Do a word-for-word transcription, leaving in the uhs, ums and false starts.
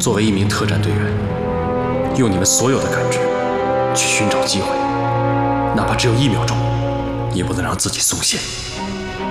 作为一名特战队员，用你们所有的感知去寻找机会，哪怕只有一秒钟，也不能让自己松懈。